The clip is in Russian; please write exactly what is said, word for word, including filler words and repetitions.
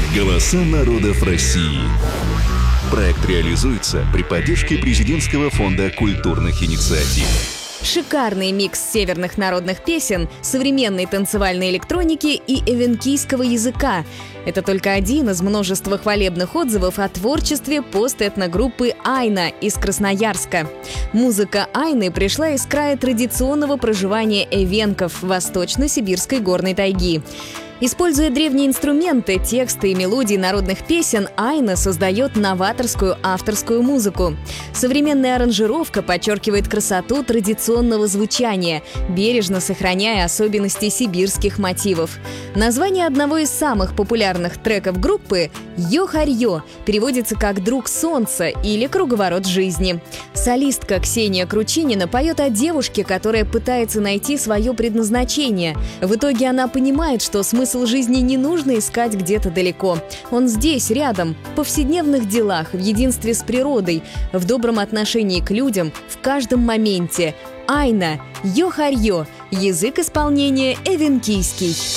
Голоса народов России. Проект реализуется при поддержке Президентского фонда культурных инициатив. Шикарный микс северных народных песен, современной танцевальной электроники и эвенкийского языка. Это только один из множества хвалебных отзывов о творчестве пост-этногруппы «Айна» из Красноярска. Музыка «Айны» пришла из края традиционного проживания эвенков восточно-сибирской горной тайги. Используя древние инструменты, тексты и мелодии народных песен, Айна создает новаторскую авторскую музыку. Современная аранжировка подчеркивает красоту традиционного звучания, бережно сохраняя особенности сибирских мотивов. Название одного из самых популярных треков группы «Йо-харьё» переводится как «друг солнца» или «круговорот жизни». Солистка Ксения Кручинина поет о девушке, которая пытается найти свое предназначение. В итоге она понимает, что смысл Смысл жизни не нужно искать где-то далеко. Он здесь, рядом, в повседневных делах, в единстве с природой, в добром отношении к людям, в каждом моменте. Айна, Йо-харьё, язык исполнения эвенкийский.